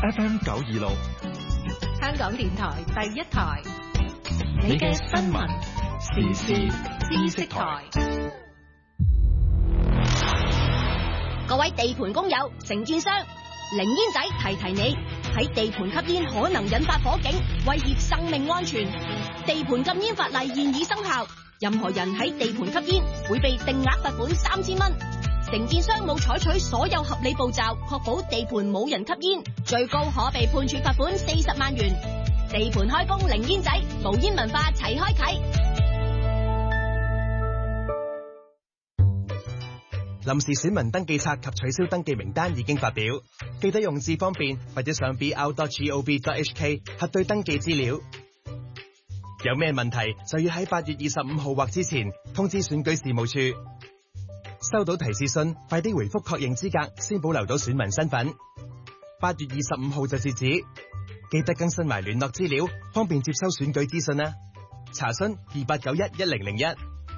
FM 926， 香港電台第一台，你嘅新聞時事知識台。 各位地盤工友、承建商，零煙仔提提你，喺地盤吸煙可能引發火警，威脅生命安全。地盤禁煙法例現已生效，任何人喺地盤吸煙會被定額罰款3000蚊。承建商冇採取所有合理步驟，確保地盤冇人吸煙，最高可被判處罰款40萬元。地盤開工零煙仔，無煙文化齊開啟。 臨時選民登記冊及取消登記名單已經發表，記得用智方便或者上 br.gov.hk 核對登記資料。有咩問題就要喺8月25號或之前通知選舉事務處。收到提示信，快啲回覆確認資格，先保留到選民身份。8月25號就截止，記得更新埋聯絡資料，方便接收選舉資訊啦。查詢28911001。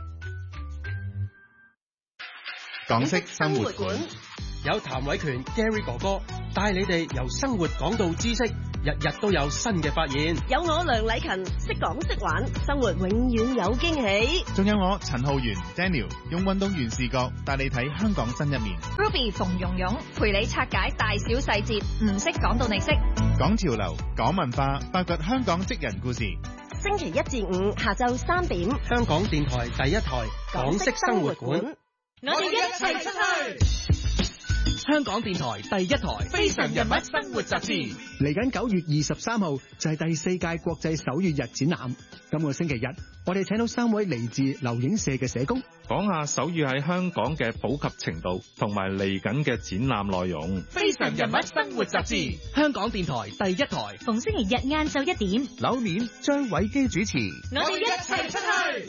港式生活館有譚偉權 Gary 哥哥帶你哋由生活講到知識，日日都有新嘅發現。 有我梁禮勤識講識玩，生活永遠有驚喜。 仲有我陳浩源 Daniel 用運動員視角帶你睇香港新一面。 Ruby 馮蓉蓉陪你拆解大小細節，唔識講到你識。 講潮流，講文化，發掘香港職人故事。 星期1至5下晝3點， 香港電台第一台港式生活館。 我哋一齊出去。 香港電台第一台非常人物生活雜誌， 嚟緊9月23號就係第4屆國際手語日展覽。今個星期日，我哋請到3位嚟自留影社嘅社工， 講下手語喺香港嘅普及程度，同埋嚟緊嘅展覽內容。 非常人物生活雜誌，香港電台第一台， 逢星期日晏晝1點， 柳面張偉基主持。 我哋一齊出去。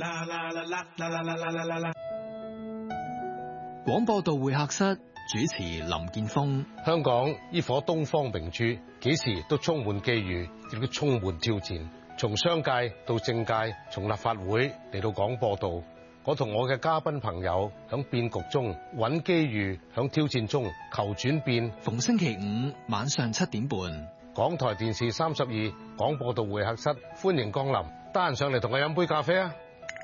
廣播道會客室主持林建峰。 香港呢顆東方明珠，幾時都充滿機遇，亦都充滿挑戰。從商界到政界，從立法會嚟到廣播道，我同我嘅嘉賓朋友響變局中揾機遇，響挑戰中求轉變。 逢星期5晚上7點半， 港台電視32廣播道會客室，歡迎光臨。得閒上嚟同我飲杯咖啡啊！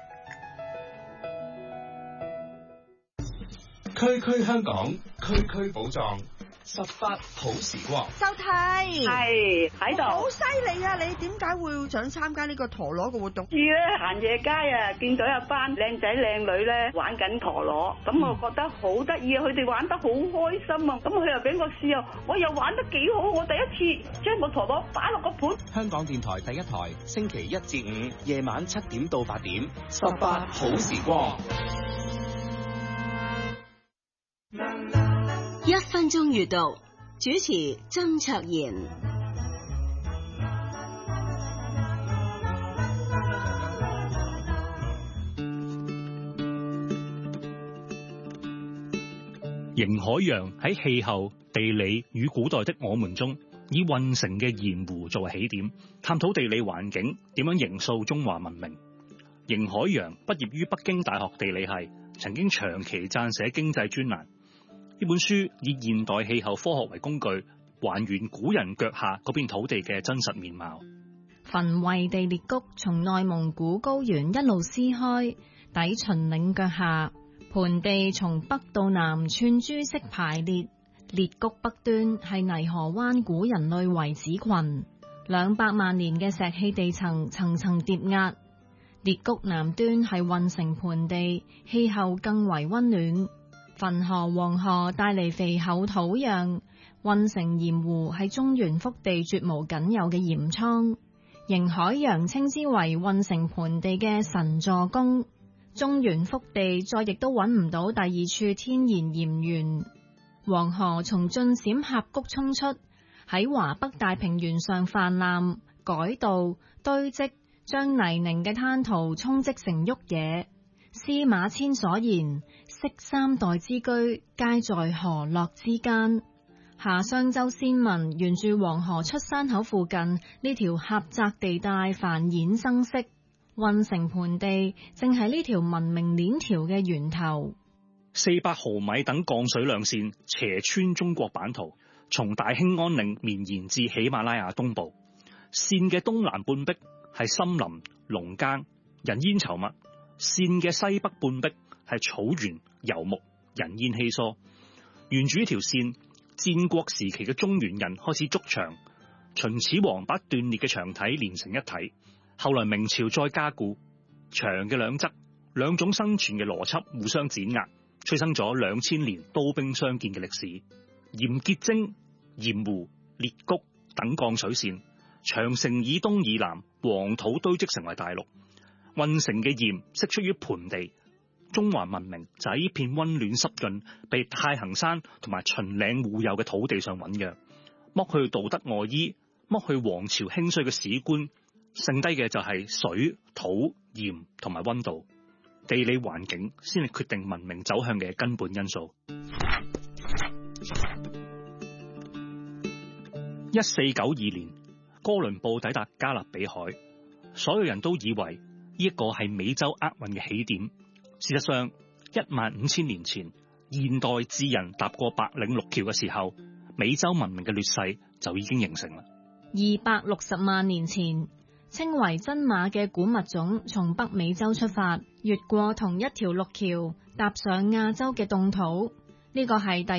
區區香港，區區寶藏，18好時光。 周太係喺度， 好犀利啊！你點解會想參加呢個陀螺嘅活動？ 行夜街啊，見到一班靚仔靚女咧玩緊陀螺，咁我覺得好得意啊！佢哋玩得好開心啊！咁佢又俾我試啊，我又玩得幾好，我第一次將個陀螺擺落個盤。 香港電台第一台，星期1至5夜晚7點到8點，18好時光。 1分鐘閱讀，主持曾卓賢。 邢海洋喺氣候、地理與古代的我們中，以運城嘅鹽湖作為起點，探討地理環境點樣形塑中華文明。邢海洋畢業於北京大學地理系，曾經長期撰寫經濟專欄。呢本書以現代氣候科學為工具，還原古人腳下嗰片土地嘅真實面貌。 焚圍地裂谷從內蒙古高原一路撕開，抵秦嶺腳下，盆地從北到南串珠式排列。裂谷北端係泥河灣古人類遺址群，200萬年嘅石器地層層層疊壓。裂谷南端係運城盆地，氣候更為溫暖。汾河、黃河帶嚟肥厚土壤，運城鹽湖係中原腹地絕無僅有嘅鹽倉。邢海洋稱之為運城盆地嘅神助攻，中原腹地再亦都揾唔到第二處天然鹽源。黃河從晉陝峽谷衝出，喺華北大平原上泛濫、改道、堆積，將泥濘嘅灘塗沖積成沃野。司馬遷所言，昔三代之居，皆在河洛之間。夏商周先民沿住黃河出山口附近呢條狹窄地帶繁衍生息，運城盆地正係呢條文明鏈條嘅源頭。 400毫米等降水量線斜穿中國版圖， 從大興安嶺綿延至喜馬拉雅東部。線嘅東南半壁係森林、農耕、人煙稠密；線嘅西北半壁係草原、游牧、人煙稀疏。沿住呢條線，戰國時期嘅中原人開始築牆，秦始皇把斷裂嘅牆體連成一體，後來明朝再加固，牆嘅兩側兩種生存嘅邏輯互相碾壓，催生咗2000年刀兵相見嘅歷史。鹽結晶、鹽湖、裂谷等降水線，長城以東以南黃土堆積成為大陸，運城嘅鹽釋出於盆地。中華文明就喺呢片溫暖濕潤、被太行山同埋秦嶺護佑嘅土地上醞釀。剝去道德外衣，剝去皇朝興衰嘅史觀，剩低嘅就係水、土、鹽同埋溫度。地理環境先係決定文明走向嘅根本因素。1492年，哥倫布抵達加勒比海，所有人都以為呢一個係美洲厄運嘅起點。事實上，15000年前，現代智人踏過白嶺陸橋嘅時候，美洲文明嘅劣勢就已經形成啦。 260萬年前，稱為真馬嘅古物種從北美洲出發，越過同一條陸橋，踏上亞洲嘅凍土。呢個係第